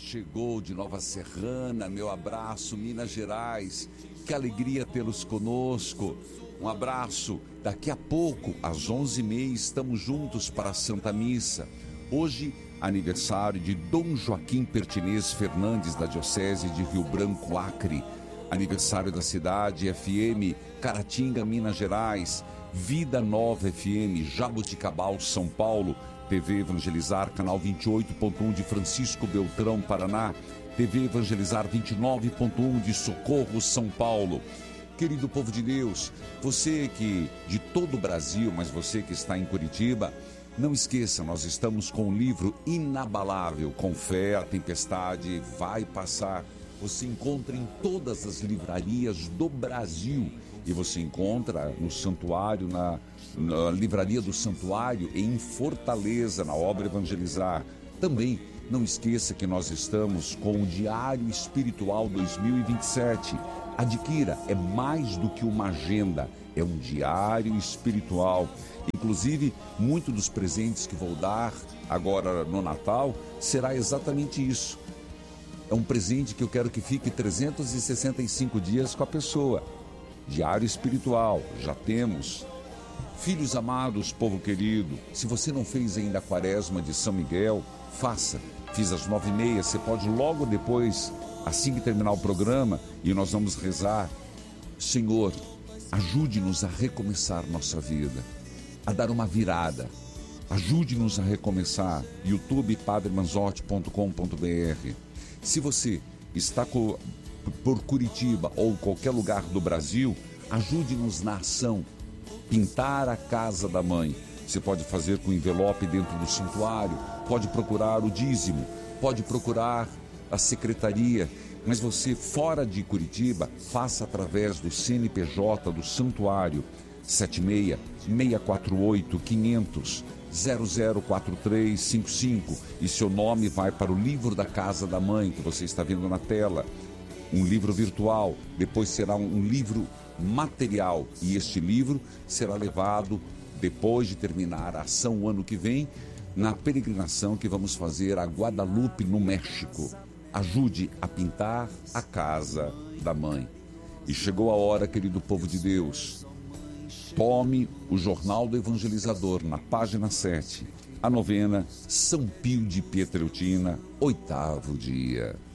chegou de Nova Serrana, meu abraço, Minas Gerais, que alegria tê-los conosco. Um abraço, daqui a pouco, às 11h30, estamos juntos para a Santa Missa. Hoje, aniversário de Dom Joaquim Pertinez Fernandes, da Diocese de Rio Branco, Acre. Aniversário da cidade FM, Caratinga, Minas Gerais. Vida Nova FM, Jaboticabal, São Paulo. TV Evangelizar, canal 28.1 de Francisco Beltrão, Paraná. TV Evangelizar 29.1 de Socorro, São Paulo. Querido povo de Deus, você que de todo o Brasil, mas você que está em Curitiba, não esqueça, nós estamos com um livro inabalável, Com Fé, a Tempestade Vai Passar. Você encontra em todas as livrarias do Brasil e você encontra no Santuário, na Livraria do Santuário e em Fortaleza, na Obra Evangelizar. Também não esqueça que nós estamos com o Diário Espiritual 2027. Adquira, é mais do que uma agenda, é um diário espiritual. Inclusive, muitos dos presentes que vou dar agora no Natal será exatamente isso. É um presente que eu quero que fique 365 dias com a pessoa. Diário espiritual, já temos. Filhos amados, povo querido, se você não fez ainda a quaresma de São Miguel, faça. Fiz às 9h30, você pode logo depois, assim que terminar o programa, e nós vamos rezar. Senhor, ajude-nos a recomeçar nossa vida, a dar uma virada. Ajude-nos a recomeçar. YouTube padremanzotti.com.br. Se você está por Curitiba ou qualquer lugar do Brasil, ajude-nos na ação. Pintar a casa da mãe. Você pode fazer com envelope dentro do santuário, pode procurar o dízimo, pode procurar a secretaria, mas você fora de Curitiba, faça através do CNPJ do santuário 76-648-500 004355 e seu nome vai para o livro da Casa da Mãe que você está vendo na tela. Um livro virtual, depois será um livro material e este livro será levado depois de terminar a ação o ano que vem na peregrinação que vamos fazer a Guadalupe, no México. Ajude a pintar a casa da mãe. E chegou a hora, querido povo de Deus, tome o Jornal do Evangelizador na página 7, a novena São Pio de Pietreutina, 8º dia.